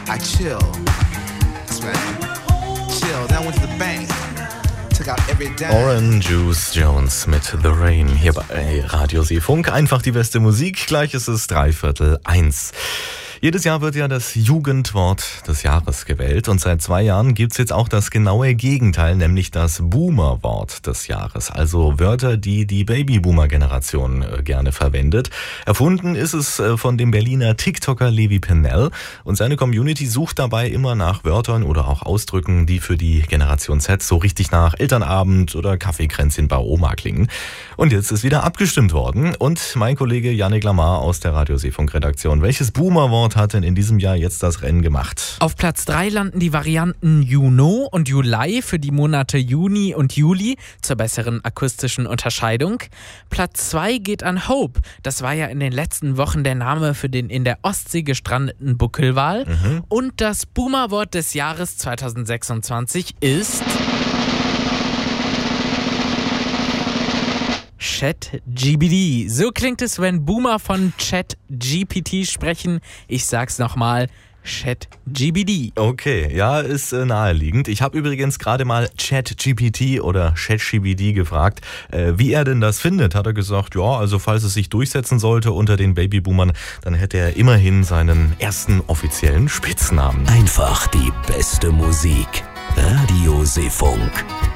I chill. That's right. Chill. Then I went to the bank. Took out every dime. Orange Juice Jones mit The Rain hier bei Radio Seefunk. Einfach die beste Musik. Gleich ist es 1:15. Jedes Jahr wird ja das Jugendwort des Jahres gewählt und seit 2 Jahren gibt's jetzt auch das genaue Gegenteil, nämlich das Boomer-Wort des Jahres. Also Wörter, die die Babyboomer-Generation gerne verwendet. Erfunden ist es von dem Berliner TikToker Levi Pennell und seine Community sucht dabei immer nach Wörtern oder auch Ausdrücken, die für die Generation Z so richtig nach Elternabend oder Kaffeekränzchen bei Oma klingen. Und jetzt ist wieder abgestimmt worden und mein Kollege Yannick Lamar aus der Radio Seefunk-Redaktion, welches Boomer-Wort hat denn in diesem Jahr jetzt das Rennen gemacht? Auf Platz 3 landen die Varianten You Know und Juli für die Monate Juni und Juli zur besseren akustischen Unterscheidung. Platz 2 geht an Hope. Das war ja in den letzten Wochen der Name für den in der Ostsee gestrandeten Buckelwal. Und das Boomer-Wort des Jahres 2026 ist ChatGPT. So klingt es, wenn Boomer von ChatGPT sprechen. Ich sag's nochmal. ChatGPT. Okay, ja, ist naheliegend. Ich habe übrigens gerade mal ChatGPT oder ChatGPT gefragt, wie er denn das findet. Hat er gesagt, ja, also falls es sich durchsetzen sollte unter den Babyboomern, dann hätte er immerhin seinen ersten offiziellen Spitznamen. Einfach die beste Musik. Radio Seefunk.